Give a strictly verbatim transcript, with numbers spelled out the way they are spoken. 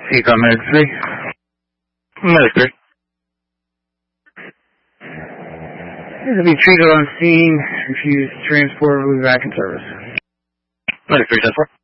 Econ Medic three. Medic three. This will be treated on scene. Refused transport. Will be back in service. Medic three, ten four.